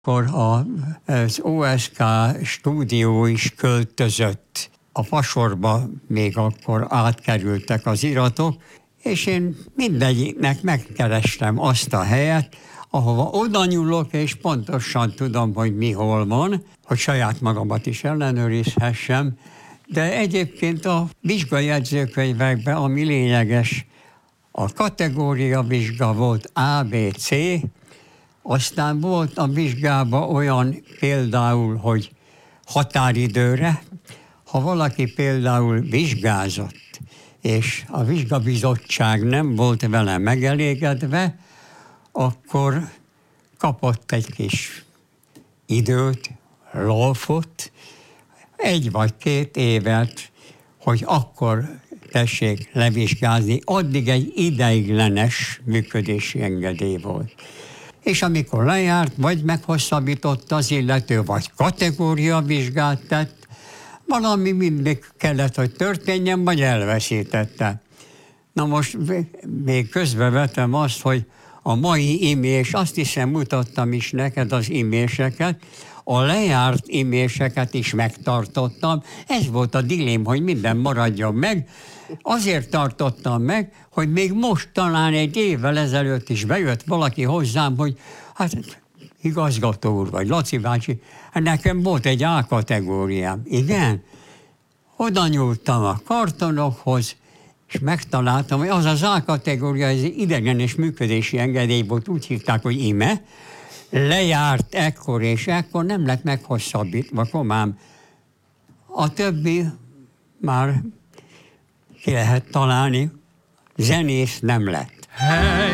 Akkor az OSK stúdió is költözött. A Fasorba még akkor átkerültek az iratok, és én mindegyiknek megkerestem azt a helyet, ahova oda nyúlok, és pontosan tudom, hogy mi hol van, hogy saját magamat is ellenőrizhessem, de egyébként a vizsgajegyzőkönyvekben, ami lényeges, a kategória vizsga volt A, B, C, aztán volt a vizsgában olyan például, hogy határidőre, ha valaki például vizsgázott, és a vizsgabizottság nem volt vele megelégedve, akkor kapott egy kis időt, lófot, 1 vagy 2 évet, hogy akkor tessék levizsgázni. Addig egy ideiglenes működési engedély volt. És amikor lejárt, vagy meghosszabbította az illető, vagy kategóriavizsgát tett, valami mindig kellett, hogy történjen, vagy elveszítette. Na most még közbevetem azt, hogy a mai imés, azt hiszem mutattam is neked az iméseket, a lejárt iméseket is megtartottam. Ez volt a dilém, hogy minden maradjon meg. Azért tartottam meg, hogy még most talán 1 évvel ezelőtt is bejött valaki hozzám, hogy hát igazgató úr, vagy Laci bácsi, nekem volt egy A kategóriám. Igen? Oda nyúltam a kartonokhoz, és megtaláltam, hogy az A kategória, ez idegenes működési engedély volt, úgy hívták, hogy ime, lejárt ekkor és ekkor, nem lett meghosszabbítva, komám. A többi már ki lehet találni, zenész nem lett.